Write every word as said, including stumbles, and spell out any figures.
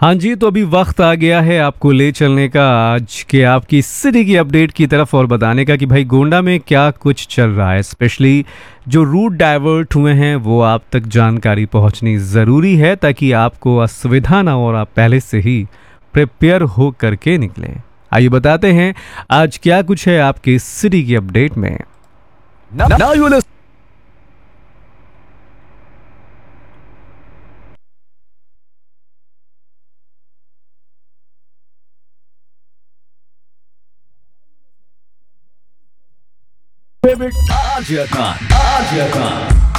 हाँ जी, तो अभी वक्त आ गया है आपको ले चलने का आज के आपकी सिटी की अपडेट की तरफ और बताने का कि भाई गोंडा में क्या कुछ चल रहा है। स्पेशली जो रूट डाइवर्ट हुए हैं वो आप तक जानकारी पहुंचनी ज़रूरी है ताकि आपको असुविधा ना हो और आप पहले से ही प्रिपेयर हो करके निकलें। आइए बताते हैं आज क्या कुछ है आपकी सिटी की अपडेट में। Now you listen. Favorite R J Khan. R J Khan.